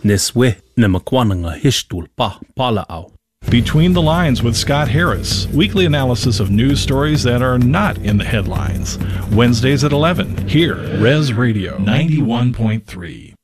Neswe nemakwananga hishtul pa pala'au. Between the Lines with Scott Harris, weekly analysis of news stories that are not in the headlines. Wednesdays at 11, here, Res Radio 91.3.